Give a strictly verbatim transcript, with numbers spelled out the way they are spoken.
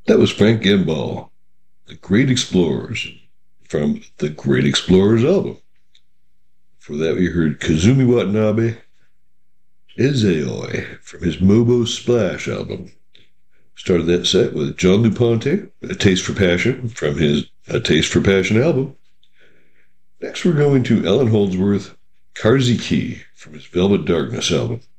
That was Frank Gambale, The Great Explorers, from the Great Explorers album. For that we heard Kazumi Watanabe, Ezeoi, from his Mobo Splash album. Started that set with John Luponte, A Taste for Passion, from his A Taste for Passion album. Next we're going to Allan Holdsworth, Carsey Key, from his Velvet Darkness album.